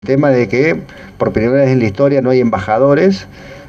tema de que por primera vez en la historia no hay embajadores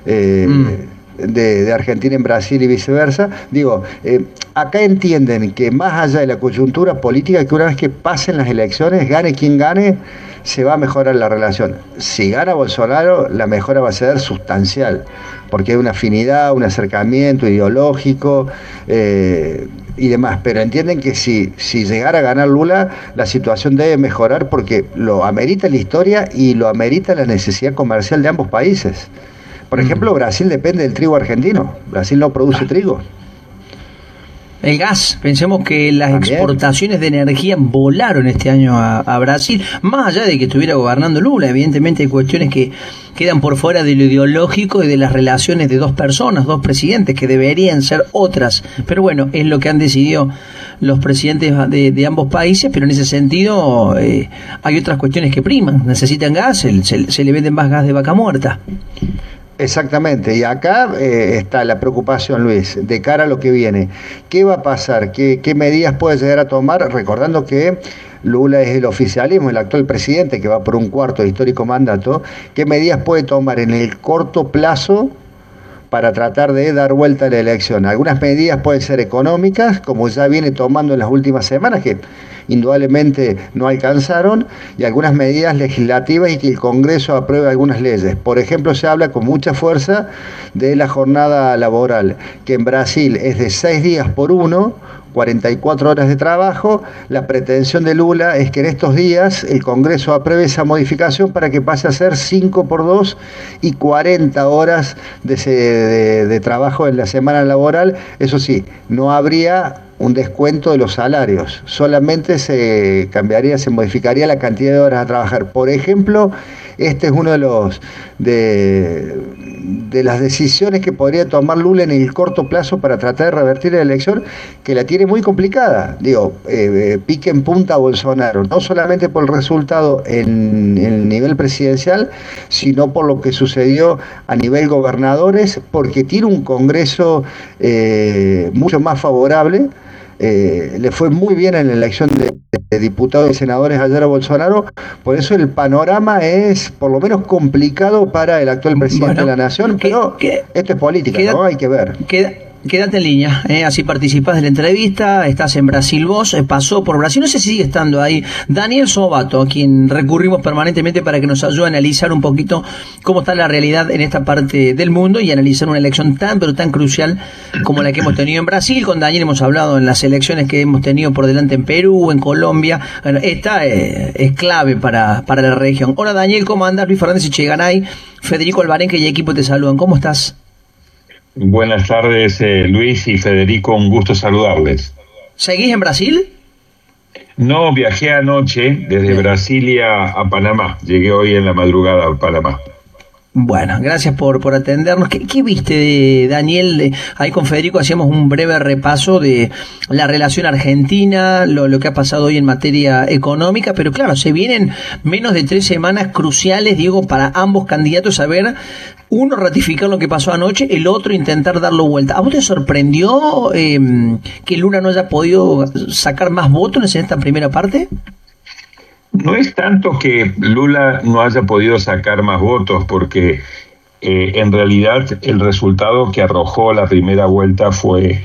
de Argentina en Brasil y viceversa. Digo, acá entienden que más allá de la coyuntura política, que una vez que pasen las elecciones, gane quien gane, se va a mejorar la relación. Si gana Bolsonaro, la mejora va a ser sustancial, porque hay una afinidad, un acercamiento ideológico y demás. Pero entienden que si llegara a ganar Lula, la situación debe mejorar porque lo amerita la historia y lo amerita la necesidad comercial de ambos países. Por ejemplo, Brasil depende del trigo argentino. Brasil no produce trigo. El gas, pensemos que las También. Exportaciones de energía volaron este año a Brasil, más allá de que estuviera gobernando Lula. Evidentemente hay cuestiones que quedan por fuera de lo ideológico y de las relaciones de dos personas, dos presidentes, que deberían ser otras. Pero bueno, es lo que han decidido los presidentes de ambos países, pero en ese sentido hay otras cuestiones que priman. Necesitan gas, se le venden más gas de vaca muerta. Exactamente, y acá está la preocupación, Luis, de cara a lo que viene. ¿Qué va a pasar? ¿Qué medidas puede llegar a tomar? Recordando que Lula es el oficialismo, el actual presidente que va por un cuarto de histórico mandato. ¿Qué medidas puede tomar en el corto plazo para tratar de dar vuelta a la elección? Algunas medidas pueden ser económicas, como ya viene tomando en las últimas semanas, que indudablemente no alcanzaron, y algunas medidas legislativas y que el Congreso apruebe algunas leyes. Por ejemplo, se habla con mucha fuerza de la jornada laboral, que en Brasil es de 6 días por 1, 44 horas de trabajo. La pretensión de Lula es que en estos días el Congreso apruebe esa modificación para que pase a ser 5 por 2 y 40 horas de trabajo en la semana laboral. Eso sí, no habría un descuento de los salarios, solamente se modificaría la cantidad de horas a trabajar. Por ejemplo, este es uno de las decisiones que podría tomar Lula en el corto plazo para tratar de revertir la elección, que la tiene muy complicada. Digo, pique en punta a Bolsonaro, no solamente por el resultado en el nivel presidencial, sino por lo que sucedió a nivel gobernadores, porque tiene un Congreso mucho más favorable. Le fue muy bien en la elección de diputados y senadores ayer a Bolsonaro, por eso el panorama es por lo menos complicado para el actual presidente de la nación, pero esto es política, ¿no? Hay que ver. Quédate en línea, así participás de la entrevista, estás en Brasil vos, pasó por Brasil, no sé si sigue estando ahí, Daniel Sobato, a quien recurrimos permanentemente para que nos ayude a analizar un poquito cómo está la realidad en esta parte del mundo y analizar una elección tan, pero tan crucial como la que hemos tenido en Brasil. Con Daniel hemos hablado en las elecciones que hemos tenido por delante en Perú, en Colombia. Bueno, esta es clave para la región. Hola Daniel, ¿cómo andas? Luis Fernández Echegaray, Federico Alvarenque y equipo te saludan, ¿cómo estás? Buenas tardes, Luis y Federico, un gusto saludarles. ¿Seguís en Brasil? No, viajé anoche desde Brasilia a Panamá. Llegué hoy en la madrugada a Panamá. Bueno, gracias por atendernos. ¿Qué viste, Daniel? Ahí con Federico hacíamos un breve repaso de la relación argentina, lo que ha pasado hoy en materia económica, pero claro, se vienen menos de 3 semanas cruciales, digo, para ambos candidatos, a ver, uno ratificar lo que pasó anoche, el otro intentar darlo vuelta. ¿A vos te sorprendió que Lula no haya podido sacar más votos en esta primera parte? No es tanto que Lula no haya podido sacar más votos, porque en realidad el resultado que arrojó la primera vuelta fue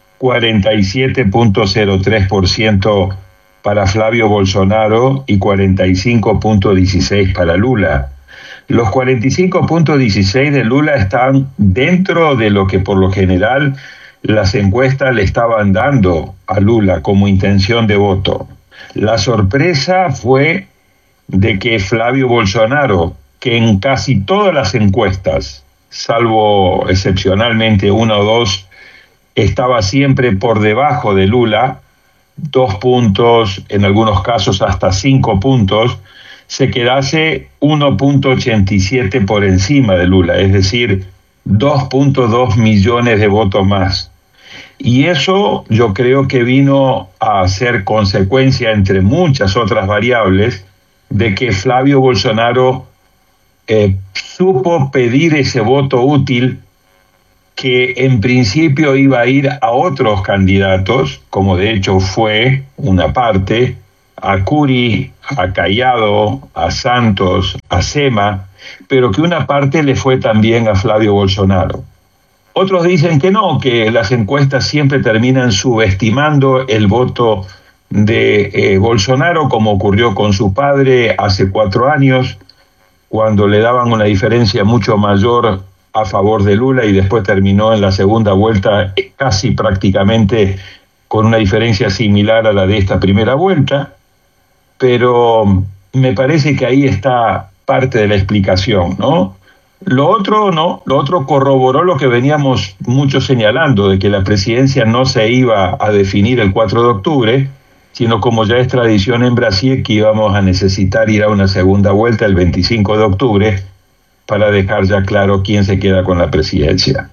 47.03% para Flavio Bolsonaro y 45.16% para Lula. Los 45.16% de Lula están dentro de lo que por lo general las encuestas le estaban dando a Lula como intención de voto. La sorpresa fue de que Flavio Bolsonaro, que en casi todas las encuestas, salvo excepcionalmente 1 o 2, estaba siempre por debajo de Lula, 2 puntos, en algunos casos hasta 5 puntos, se quedase 1.87 por encima de Lula, es decir, 2.2 millones de votos más. Y eso yo creo que vino a ser consecuencia, entre muchas otras variables, de que Flavio Bolsonaro supo pedir ese voto útil que en principio iba a ir a otros candidatos, como de hecho fue una parte, a Curi, a Cayado, a Santos, a Sema, pero que una parte le fue también a Flavio Bolsonaro. Otros dicen que no, que las encuestas siempre terminan subestimando el voto de Bolsonaro, como ocurrió con su padre hace 4 años, cuando le daban una diferencia mucho mayor a favor de Lula y después terminó en la segunda vuelta casi prácticamente con una diferencia similar a la de esta primera vuelta, pero me parece que ahí está parte de la explicación, ¿no? Lo otro no, lo otro corroboró lo que veníamos muchos señalando, de que la presidencia no se iba a definir el 4 de octubre, sino como ya es tradición en Brasil, que íbamos a necesitar ir a una segunda vuelta el 25 de octubre para dejar ya claro quién se queda con la presidencia.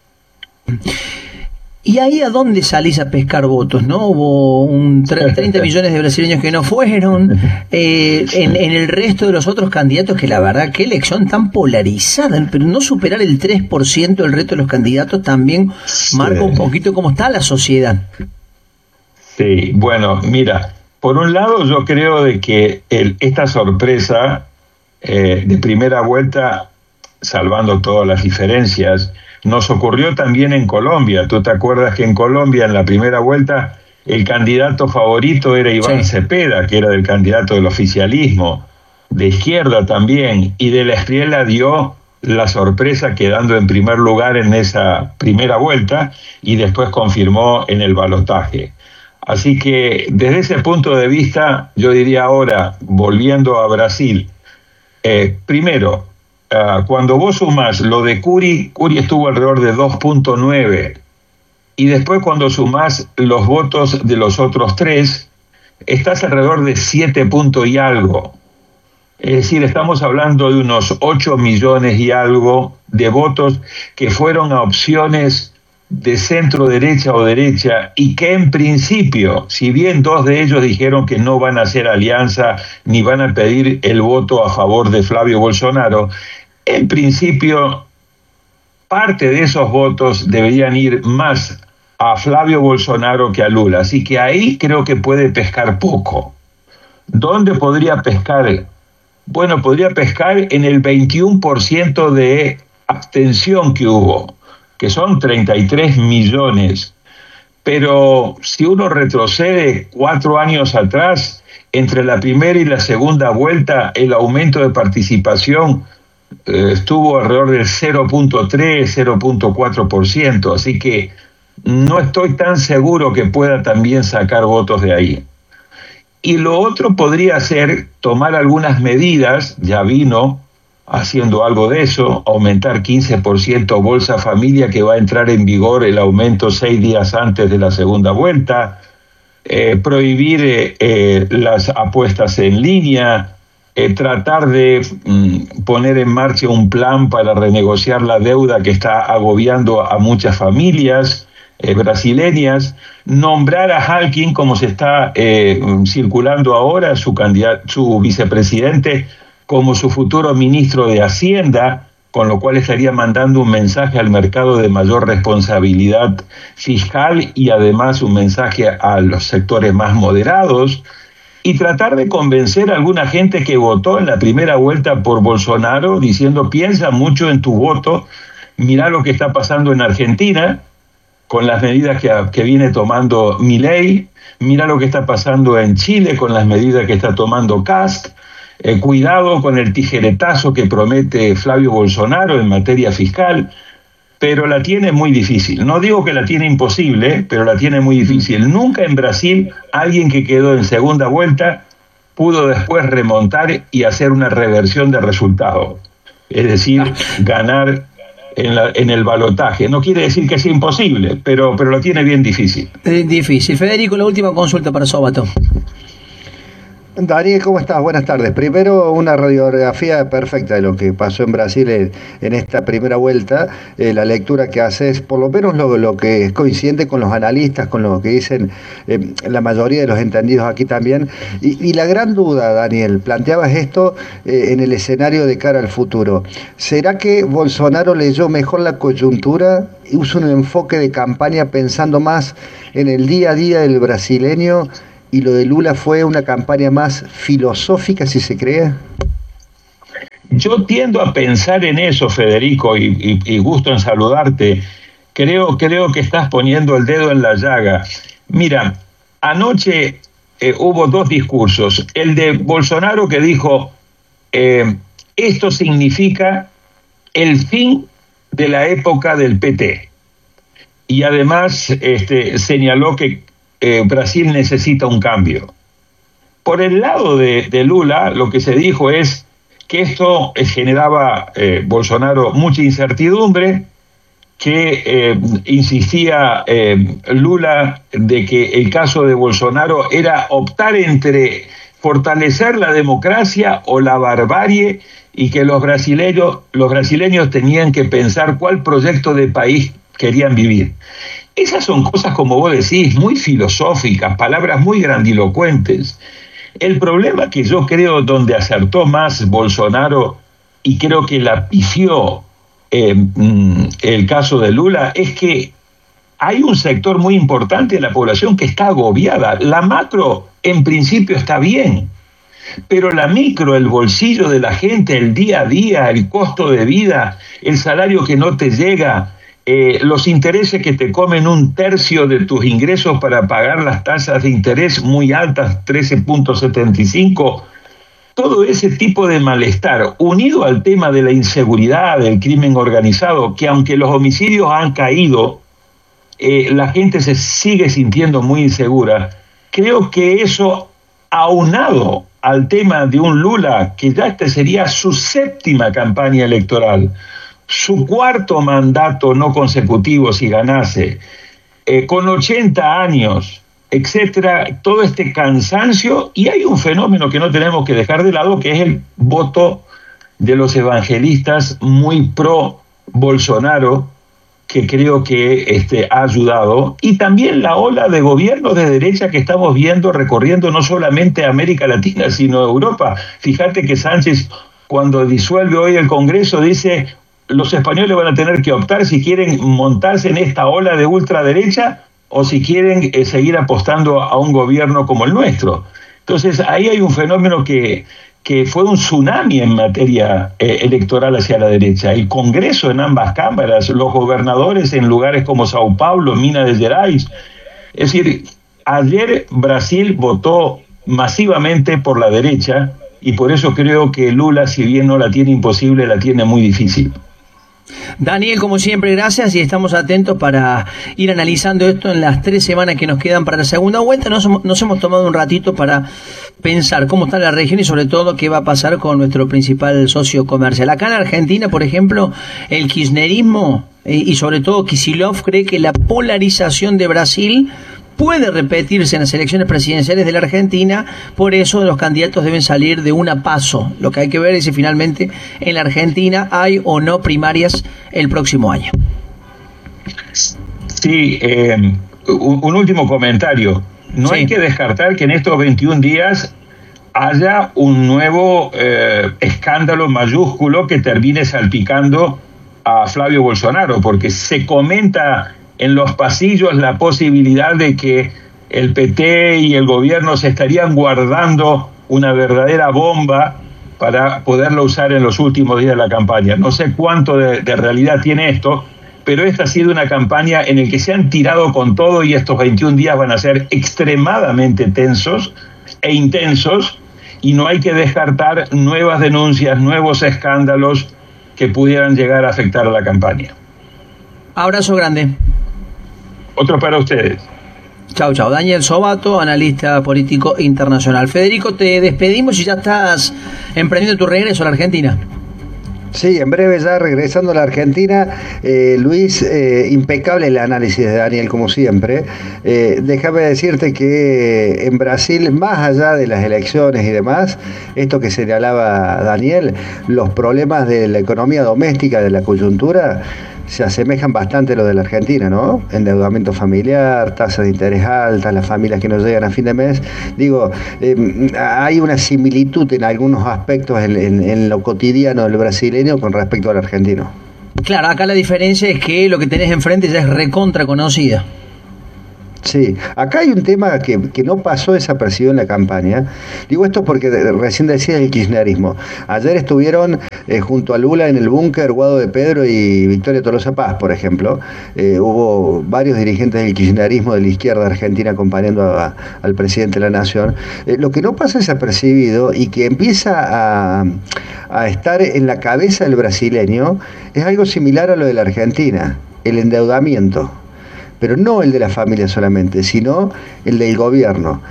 ¿Y ahí a dónde salís a pescar votos? ¿No? Hubo 30 millones de brasileños que no fueron, en el resto de los otros candidatos, que la verdad, qué elección tan polarizada, pero no superar el 3% del resto de los candidatos también marca un poquito cómo está la sociedad. Sí, bueno, mira, por un lado yo creo de que esta sorpresa de primera vuelta, salvando todas las diferencias, nos ocurrió también en Colombia. ¿Tú te acuerdas que en Colombia, en la primera vuelta, el candidato favorito era Iván Cepeda, que era el candidato del oficialismo, de izquierda también, y de la Espriella dio la sorpresa quedando en primer lugar en esa primera vuelta y después confirmó en el balotaje. Así que desde ese punto de vista, yo diría ahora, volviendo a Brasil, primero, cuando vos sumás lo de Curi estuvo alrededor de 2.9, y después cuando sumás los votos de los otros 3, estás alrededor de 7 puntos y algo. Es decir, estamos hablando de unos 8 millones y algo de votos que fueron a opciones de centro derecha o derecha, y que en principio, si bien 2 de ellos dijeron que no van a hacer alianza ni van a pedir el voto a favor de Flavio Bolsonaro, en principio parte de esos votos deberían ir más a Flavio Bolsonaro que a Lula. Así que ahí creo que puede pescar poco. ¿Dónde podría pescar? Bueno, podría pescar en el 21% de abstención que hubo, que son 33 millones. Pero si uno retrocede 4 años atrás, entre la primera y la segunda vuelta, el aumento de participación estuvo alrededor del 0.3, 0.4%. Así que no estoy tan seguro que pueda también sacar votos de ahí. Y lo otro podría ser tomar algunas medidas, ya vino haciendo algo de eso, aumentar 15% Bolsa Familia, que va a entrar en vigor el aumento 6 días antes de la segunda vuelta, prohibir las apuestas en línea, tratar de poner en marcha un plan para renegociar la deuda que está agobiando a muchas familias brasileñas, nombrar a Halkin, como se está circulando ahora, su vicepresidente, como su futuro ministro de Hacienda, con lo cual estaría mandando un mensaje al mercado de mayor responsabilidad fiscal y además un mensaje a los sectores más moderados, y tratar de convencer a alguna gente que votó en la primera vuelta por Bolsonaro, diciendo: piensa mucho en tu voto, mirá lo que está pasando en Argentina, con las medidas que viene tomando Milei, mirá lo que está pasando en Chile con las medidas que está tomando Kast, cuidado con el tijeretazo que promete Flavio Bolsonaro en materia fiscal, pero la tiene muy difícil. No digo que la tiene imposible, pero la tiene muy difícil. Nunca en Brasil alguien que quedó en segunda vuelta pudo después remontar y hacer una reversión de resultado. Es decir, ganar en el balotaje. No quiere decir que sea imposible, pero lo tiene bien difícil. Difícil. Federico, la última consulta para Sóbato. Daniel, ¿cómo estás? Buenas tardes. Primero, una radiografía perfecta de lo que pasó en Brasil en esta primera vuelta. La lectura que haces, por lo menos lo que es coincidente con los analistas, con lo que dicen la mayoría de los entendidos aquí también. Y la gran duda, Daniel, planteabas esto en el escenario de cara al futuro. ¿Será que Bolsonaro leyó mejor la coyuntura y usó un enfoque de campaña pensando más en el día a día del brasileño y lo de Lula fue una campaña más filosófica, si se cree? Yo tiendo a pensar en eso, Federico, y gusto en saludarte. Creo que estás poniendo el dedo en la llaga. Mira, anoche hubo dos discursos. El de Bolsonaro, que dijo, esto significa el fin de la época del PT. Y además señaló que Brasil necesita un cambio. Por el lado de Lula, lo que se dijo es que esto generaba, Bolsonaro, mucha incertidumbre, que insistía Lula de que el caso de Bolsonaro era optar entre fortalecer la democracia o la barbarie, y que los brasileños tenían que pensar cuál proyecto de país querían vivir. Esas son cosas, como vos decís, muy filosóficas, palabras muy grandilocuentes. El problema que yo creo donde acertó más Bolsonaro, y creo que la pifió el caso de Lula, es que hay un sector muy importante de la población que está agobiada. La macro, en principio, está bien, pero la micro, el bolsillo de la gente, el día a día, el costo de vida, el salario que no te llega, los intereses que te comen un tercio de tus ingresos para pagar las tasas de interés muy altas, 13.75%, todo ese tipo de malestar, unido al tema de la inseguridad, del crimen organizado, que aunque los homicidios han caído, la gente se sigue sintiendo muy insegura. Creo que eso, aunado al tema de un Lula, que ya sería su séptima campaña electoral, su cuarto mandato no consecutivo si ganase, con 80 años, etcétera, todo este cansancio, y hay un fenómeno que no tenemos que dejar de lado, que es el voto de los evangelistas muy pro Bolsonaro, que creo que ha ayudado, y también la ola de gobiernos de derecha que estamos viendo recorriendo no solamente América Latina, sino Europa. Fíjate que Sánchez, cuando disuelve hoy el Congreso, dice: los españoles van a tener que optar si quieren montarse en esta ola de ultraderecha o si quieren seguir apostando a un gobierno como el nuestro. Entonces, ahí hay un fenómeno que fue un tsunami en materia electoral hacia la derecha. El Congreso en ambas cámaras, los gobernadores en lugares como Sao Paulo, Minas Gerais. Es decir, ayer Brasil votó masivamente por la derecha, y por eso creo que Lula, si bien no la tiene imposible, la tiene muy difícil. Daniel, como siempre, gracias, y estamos atentos para ir analizando esto en las 3 semanas que nos quedan para la segunda vuelta. Nos hemos tomado un ratito para pensar cómo está la región y sobre todo qué va a pasar con nuestro principal socio comercial. Acá en Argentina, por ejemplo, el kirchnerismo y sobre todo Kicillof cree que la polarización de Brasil puede repetirse en las elecciones presidenciales de la Argentina, por eso los candidatos deben salir de una paso. Lo que hay que ver es si finalmente en la Argentina hay o no primarias el próximo año. Sí, un último comentario. No hay que descartar que en estos 21 días haya un nuevo escándalo mayúsculo que termine salpicando a Flavio Bolsonaro, porque se comenta en los pasillos la posibilidad de que el PT y el gobierno se estarían guardando una verdadera bomba para poderlo usar en los últimos días de la campaña. No sé cuánto de realidad tiene esto, pero esta ha sido una campaña en la que se han tirado con todo, y estos 21 días van a ser extremadamente tensos e intensos, y no hay que descartar nuevas denuncias, nuevos escándalos que pudieran llegar a afectar a la campaña. Abrazo grande. Otro para ustedes. Chau, chau. Daniel Sobato, analista político internacional. Federico, te despedimos y ya estás emprendiendo tu regreso a la Argentina. Sí, en breve ya regresando a la Argentina. Luis, impecable el análisis de Daniel, como siempre. Déjame decirte que en Brasil, más allá de las elecciones y demás, esto que señalaba Daniel, los problemas de la economía doméstica, de la coyuntura, se asemejan bastante a lo de la Argentina, ¿no? Endeudamiento familiar, tasas de interés altas, las familias que no llegan a fin de mes. Digo, hay una similitud en algunos aspectos en lo cotidiano del brasileño con respecto al argentino. Claro, acá la diferencia es que lo que tenés enfrente ya es recontra conocida. Sí, acá hay un tema que no pasó desapercibido en la campaña. Digo esto porque recién decía el kirchnerismo. Ayer estuvieron junto a Lula en el búnker Guado de Pedro y Victoria Tolosa Paz, por ejemplo. Hubo varios dirigentes del kirchnerismo de la izquierda argentina acompañando al presidente de la Nación. Lo que no pasa desapercibido y que empieza a estar en la cabeza del brasileño es algo similar a lo de la Argentina, el endeudamiento. Pero no el de la familia solamente, sino el del gobierno.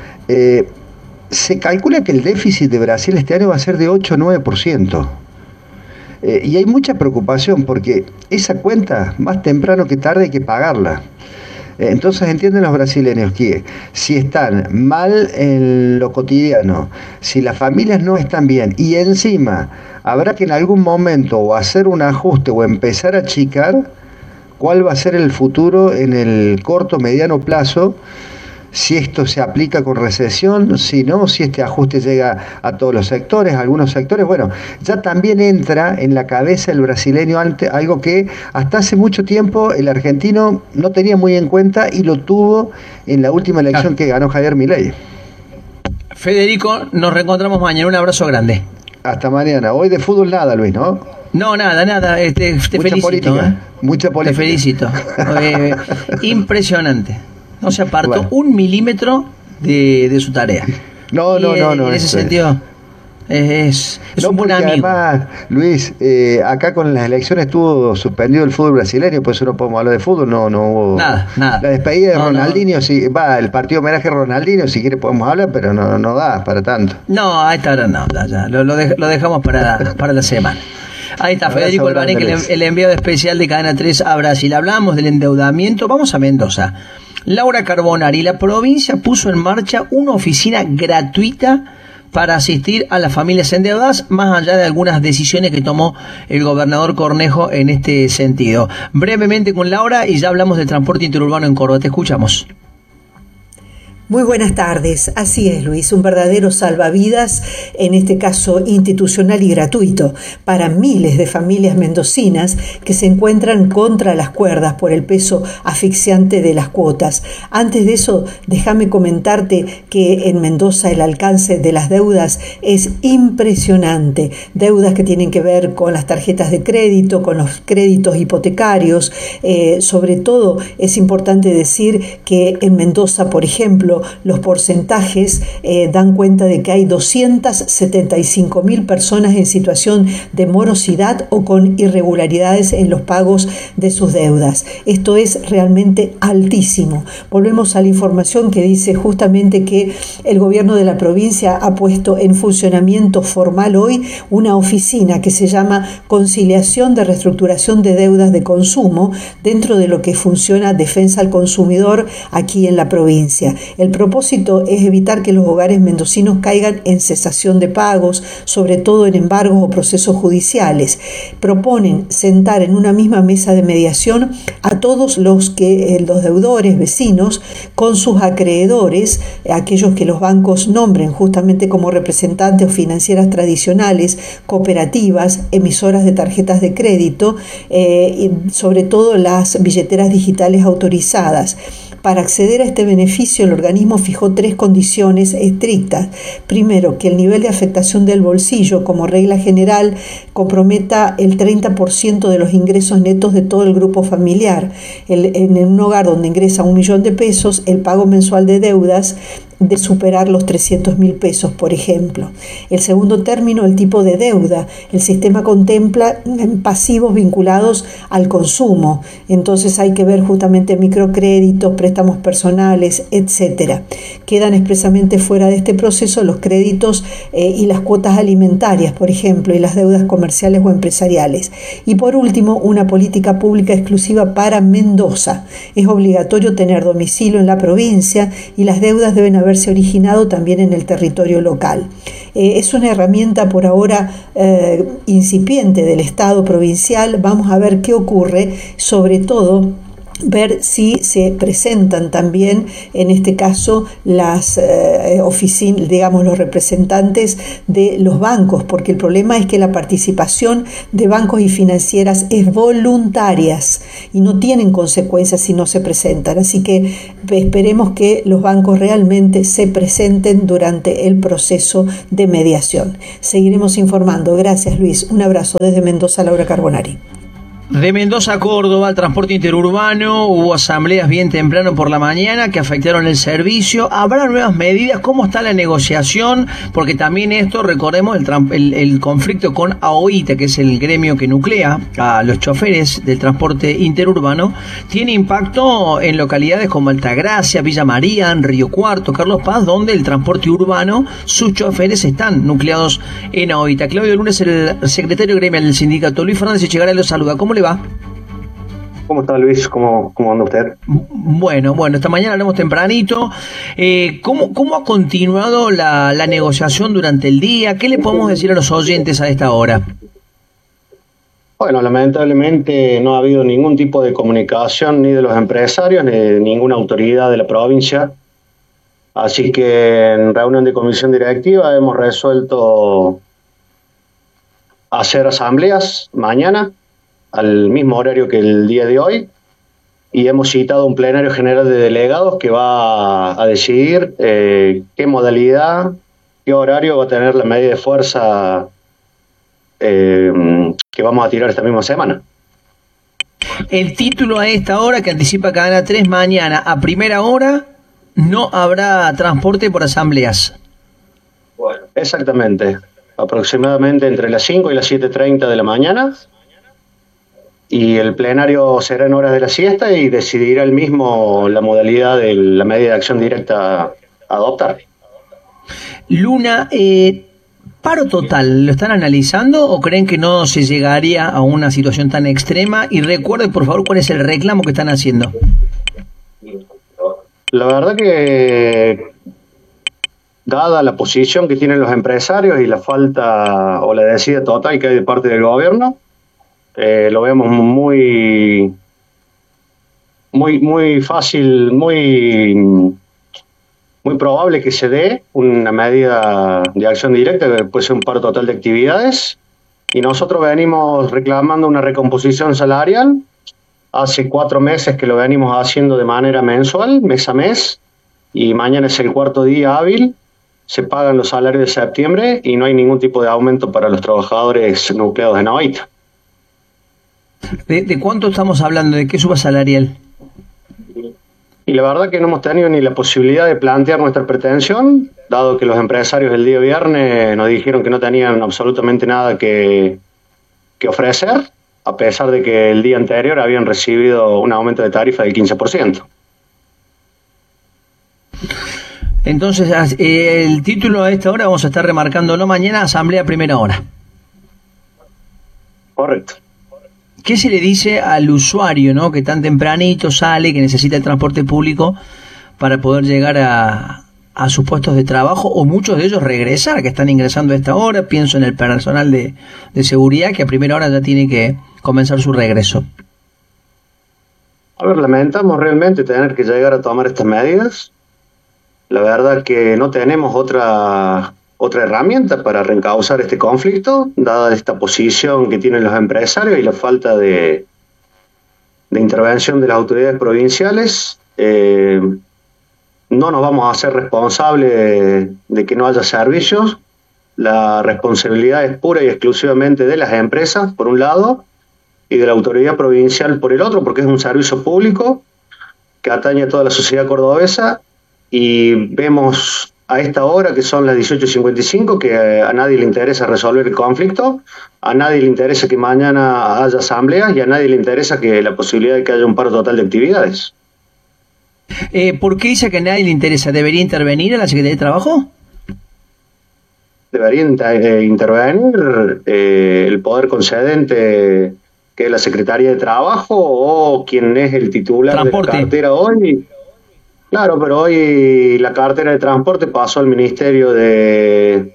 Se calcula que el déficit de Brasil este año va a ser de 8 o 9%. Y hay mucha preocupación porque esa cuenta, más temprano que tarde, hay que pagarla. Entonces entienden los brasileños que si están mal en lo cotidiano, si las familias no están bien y encima habrá que en algún momento o hacer un ajuste o empezar a achicar, cuál va a ser el futuro en el corto, mediano plazo, si esto se aplica con recesión, si no, si este ajuste llega a todos los sectores, a algunos sectores. Bueno, ya también entra en la cabeza del brasileño algo que hasta hace mucho tiempo el argentino no tenía muy en cuenta y lo tuvo en la última elección que ganó Javier Milei. Federico, nos reencontramos mañana. Un abrazo grande. Hasta mañana. Hoy de fútbol nada, Luis, ¿no? No, nada. Te mucha felicito. Política, mucha política. Te felicito. Impresionante. No se apartó Bueno. 1 milímetro de su tarea. No. En ese sentido, es no, un buen amigo. Además, Luis, acá con las elecciones estuvo suspendido el fútbol brasileño, por eso no podemos hablar de fútbol, no hubo Nada. La despedida de Ronaldinho, sí, el partido homenaje a Ronaldinho, si quiere podemos hablar, pero no da para tanto. No, a esta hora no, ya. Lo dejamos para la semana. Ahí está, Federico Albanén, el enviado especial de Cadena 3 a Brasil. Hablamos del endeudamiento, vamos a Mendoza. Laura Carbonari, la provincia puso en marcha una oficina gratuita para asistir a las familias endeudadas, más allá de algunas decisiones que tomó el gobernador Cornejo en este sentido. Brevemente con Laura y ya hablamos del transporte interurbano en Córdoba. Te escuchamos. Muy buenas tardes. Así es, Luis, un verdadero salvavidas, en este caso institucional y gratuito, para miles de familias mendocinas que se encuentran contra las cuerdas por el peso asfixiante de las cuotas. Antes de eso, déjame comentarte que en Mendoza el alcance de las deudas es impresionante. Deudas que tienen que ver con las tarjetas de crédito, con los créditos hipotecarios. Sobre todo, es importante decir que en Mendoza, por ejemplo, los porcentajes dan cuenta de que hay 275.000 personas en situación de morosidad o con irregularidades en los pagos de sus deudas. Esto es realmente altísimo. Volvemos a la información que dice justamente que el gobierno de la provincia ha puesto en funcionamiento formal hoy una oficina que se llama Conciliación de Reestructuración de Deudas de Consumo, dentro de lo que funciona Defensa al Consumidor aquí en la provincia. El propósito es evitar que los hogares mendocinos caigan en cesación de pagos, sobre todo en embargos o procesos judiciales. Proponen sentar en una misma mesa de mediación a todos los deudores, vecinos, con sus acreedores, aquellos que los bancos nombren justamente como representantes o financieras tradicionales, cooperativas, emisoras de tarjetas de crédito, y sobre todo las billeteras digitales autorizadas. Para acceder a este beneficio, el organismo fijó 3 condiciones estrictas. Primero, que el nivel de afectación del bolsillo, como regla general, comprometa el 30% de los ingresos netos de todo el grupo familiar. En un hogar donde ingresa 1 millón de pesos, el pago mensual de deudas de superar los 300.000 pesos, por ejemplo. El segundo término, el tipo de deuda. El sistema contempla pasivos vinculados al consumo. Entonces hay que ver justamente microcréditos, préstamos personales, etcétera. Quedan expresamente fuera de este proceso los créditos y las cuotas alimentarias, por ejemplo, y las deudas comerciales o empresariales. Y por último, una política pública exclusiva para Mendoza. Es obligatorio tener domicilio en la provincia y las deudas deben haberse originado también en el territorio local. Es una herramienta por ahora incipiente del Estado provincial. Vamos a ver qué ocurre, sobre todo ver si se presentan también, en este caso, las oficinas, digamos, los representantes de los bancos, porque el problema es que la participación de bancos y financieras es voluntarias y no tienen consecuencias si no se presentan. Así que esperemos que los bancos realmente se presenten durante el proceso de mediación. Seguiremos informando. Gracias, Luis. Un abrazo desde Mendoza, Laura Carbonari. De Mendoza a Córdoba, el transporte interurbano, hubo asambleas bien temprano por la mañana que afectaron el servicio. ¿Habrá nuevas medidas? ¿Cómo está la negociación? Porque también esto, recordemos, el conflicto con AOITA, que es el gremio que nuclea a los choferes del transporte interurbano, tiene impacto en localidades como Altagracia, Villa María, Río Cuarto, Carlos Paz, donde el transporte urbano, sus choferes están nucleados en AOITA. Claudio Lunes, el secretario gremial del sindicato. Luis Fernández Echegaray los saluda. ¿Cómo le va? ¿Cómo está, Luis? ¿Cómo anda usted? Bueno, esta mañana hablamos tempranito. ¿Cómo ha continuado la negociación durante el día? ¿Qué le podemos decir a los oyentes a esta hora? Bueno, lamentablemente no ha habido ningún tipo de comunicación ni de los empresarios ni de ninguna autoridad de la provincia. Así que en reunión de comisión directiva hemos resuelto hacer asambleas mañana al mismo horario que el día de hoy, y hemos citado un plenario general de delegados que va a decidir qué modalidad, qué horario va a tener la medida de fuerza que vamos a tirar esta misma semana. El título a esta hora, que anticipa Cadena 3, mañana a primera hora no habrá transporte por asambleas. Bueno, exactamente, aproximadamente entre las 5 y las 7:30 de la mañana. Y el plenario será en horas de la siesta y decidirá el mismo la modalidad de la medida de acción directa a adoptar. Luna, ¿paro total lo están analizando o creen que no se llegaría a una situación tan extrema? Y recuerden, por favor, cuál es el reclamo que están haciendo. La verdad que, dada la posición que tienen los empresarios y la falta o la desidia total que hay de parte del gobierno, lo vemos muy fácil, muy probable que se dé una medida de acción directa que puede ser un paro total de actividades, y nosotros venimos reclamando una recomposición salarial. Hace 4 meses que lo venimos haciendo de manera mensual, mes a mes, y mañana es el 4º día hábil. Se pagan los salarios de septiembre y no hay ningún tipo de aumento para los trabajadores nucleados en AOITA. ¿De cuánto estamos hablando? ¿De qué suba salarial? Y la verdad que no hemos tenido ni la posibilidad de plantear nuestra pretensión, dado que los empresarios el día viernes nos dijeron que no tenían absolutamente nada que ofrecer, a pesar de que el día anterior habían recibido un aumento de tarifa del 15%. Entonces, el título a esta hora vamos a estar remarcándolo mañana, asamblea a primera hora. Correcto. ¿Qué se le dice al usuario, ¿no?, que tan tempranito sale, que necesita el transporte público para poder llegar a sus puestos de trabajo, o muchos de ellos regresar, que están ingresando a esta hora? Pienso en el personal de seguridad, que a primera hora ya tiene que comenzar su regreso. A ver, lamentamos realmente tener que llegar a tomar estas medidas. La verdad que no tenemos otra herramienta para reencauzar este conflicto, dada esta posición que tienen los empresarios y la falta de intervención de las autoridades provinciales. No nos vamos a hacer responsables de que no haya servicios. La responsabilidad es pura y exclusivamente de las empresas, por un lado, y de la autoridad provincial por el otro, porque es un servicio público que atañe a toda la sociedad cordobesa, y vemos a esta hora, que son las 18:55, que a nadie le interesa resolver el conflicto, a nadie le interesa que mañana haya asambleas y a nadie le interesa que la posibilidad de que haya un paro total de actividades. ¿Por qué dice que a nadie le interesa? ¿Debería intervenir a la Secretaría de Trabajo? Debería intervenir el poder concedente, que es la Secretaría de Trabajo, o quien es el titular Transporte. de la cartera hoy. Claro, pero hoy la cartera de transporte pasó al Ministerio de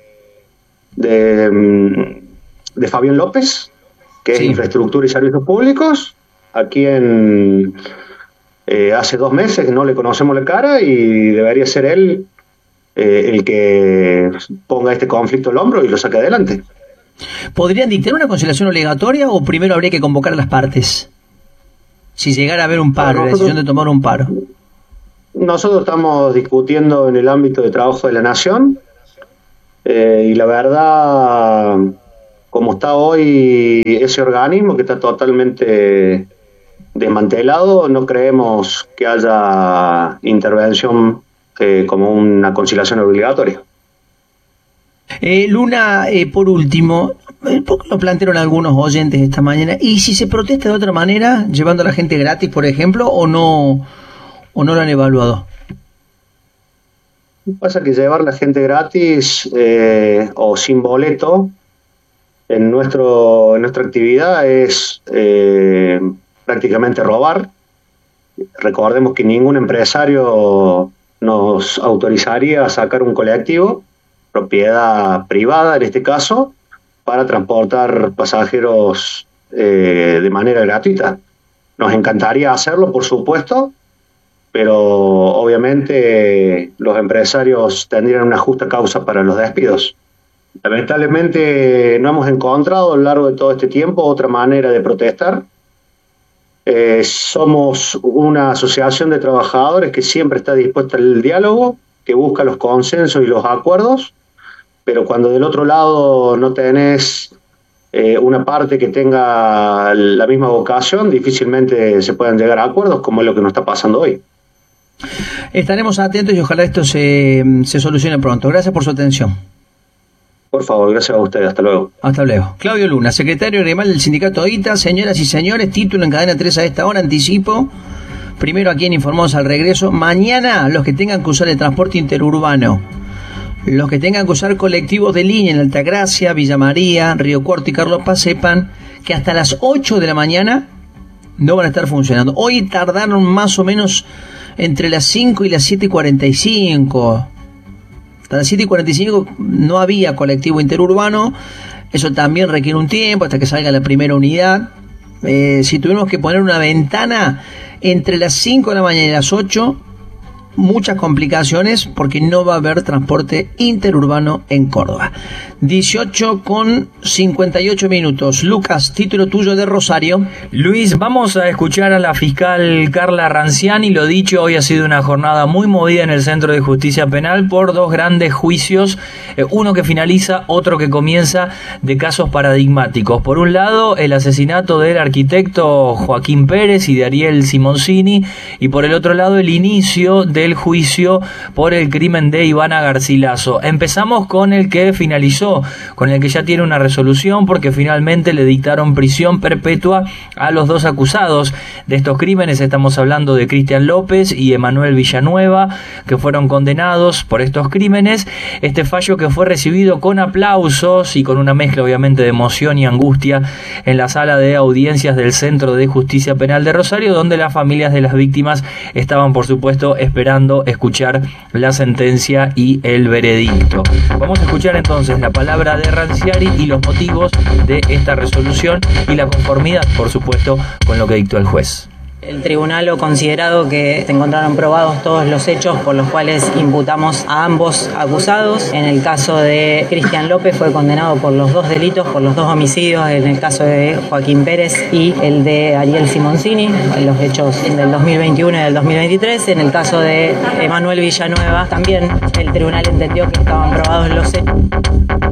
Fabián López, que es Sí. Infraestructura y Servicios Públicos. Aquí en hace 2 meses que no le conocemos la cara y debería ser él el que ponga este conflicto al hombro y lo saque adelante. ¿Podrían dictar una conciliación obligatoria o primero habría que convocar a las partes? Si llegara a haber un paro, la decisión de tomar un paro. Nosotros estamos discutiendo en el ámbito de trabajo de la Nación y la verdad, como está hoy ese organismo que está totalmente desmantelado, no creemos que haya intervención como una conciliación obligatoria. Luna, por último, ¿por qué lo plantearon algunos oyentes esta mañana? ¿Y si se protesta de otra manera, llevando a la gente gratis, por ejemplo, o no lo han evaluado? Pasa que llevar a la gente gratis o sin boleto en nuestra actividad es prácticamente robar. Recordemos que ningún empresario nos autorizaría a sacar un colectivo, propiedad privada en este caso, para transportar pasajeros de manera gratuita. Nos encantaría hacerlo, por supuesto, pero obviamente los empresarios tendrían una justa causa para los despidos. Lamentablemente no hemos encontrado a lo largo de todo este tiempo otra manera de protestar. Somos una asociación de trabajadores que siempre está dispuesta al diálogo, que busca los consensos y los acuerdos, pero cuando del otro lado no tenés una parte que tenga la misma vocación, difícilmente se puedan llegar a acuerdos, como es lo que nos está pasando hoy. Estaremos atentos y ojalá esto se solucione pronto. Gracias por su atención. Por favor, gracias a ustedes. Hasta luego. Hasta luego. Claudio Luna, secretario gremial del sindicato ITA. Señoras y señores, título en Cadena 3 a esta hora, anticipo. Primero a quien informamos al regreso. Mañana los que tengan que usar el transporte interurbano, los que tengan que usar colectivos de línea en Altagracia, Villa María, Río Cuarto y Carlos Paz, sepan que hasta las 8 de la mañana no van a estar funcionando. Hoy tardaron más o menos entre las 5 y las 7:45. Hasta las 7:45 no había colectivo interurbano. Eso también requiere un tiempo hasta que salga la primera unidad. Si tuvimos que poner una ventana entre las 5 de la mañana y las 8, muchas complicaciones porque no va a haber transporte interurbano en Córdoba. 18:58. Lucas, título tuyo de Rosario. Luis, vamos a escuchar a la fiscal Carla Ranciani. Lo dicho, hoy ha sido una jornada muy movida en el Centro de Justicia Penal por 2 grandes juicios, uno que finaliza, otro que comienza, de casos paradigmáticos. Por un lado, el asesinato del arquitecto Joaquín Pérez y de Ariel Simoncini, y por el otro lado, el inicio del juicio por el crimen de Ivana Garcilaso. Empezamos con el que finalizó, con el que ya tiene una resolución, porque finalmente le dictaron prisión perpetua a los 2 acusados de estos crímenes. Estamos hablando de Cristian López y Emanuel Villanueva, que fueron condenados por estos crímenes. Este fallo que fue recibido con aplausos y con una mezcla obviamente de emoción y angustia en la sala de audiencias del Centro de Justicia Penal de Rosario, donde las familias de las víctimas estaban, por supuesto, esperando escuchar la sentencia y el veredicto. Vamos a escuchar entonces la palabra de Ranciani y los motivos de esta resolución y la conformidad, por supuesto, con lo que dictó el juez. El tribunal ha considerado que se encontraron probados todos los hechos por los cuales imputamos a ambos acusados. En el caso de Cristian López fue condenado por los 2 delitos, por los 2 homicidios, en el caso de Joaquín Pérez y el de Ariel Simoncini, en los hechos del 2021 y del 2023. En el caso de Emanuel Villanueva también el tribunal entendió que estaban probados los hechos.